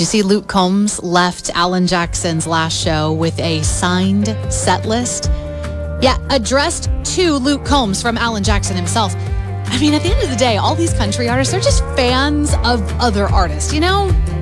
you see Luke Combs left Alan Jackson's last show with a signed set list? Yeah, addressed to Luke Combs from Alan Jackson himself. I mean, at the end of the day, all these country artists, they're just fans of other artists, you know?